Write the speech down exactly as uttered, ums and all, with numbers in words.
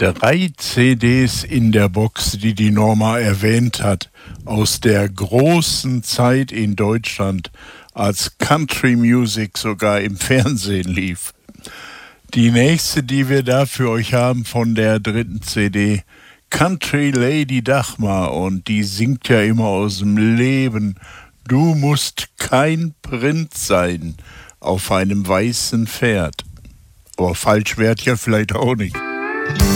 Drei C Ds in der Box, die die Norma erwähnt hat, aus der großen Zeit in Deutschland, als Country Music sogar im Fernsehen lief. Die nächste, die wir da für euch haben von der dritten C D, Country Lady Dagmar, und die singt ja immer aus dem Leben. Du musst kein Prinz sein auf einem weißen Pferd. Aber falsch wärt ja vielleicht auch nicht.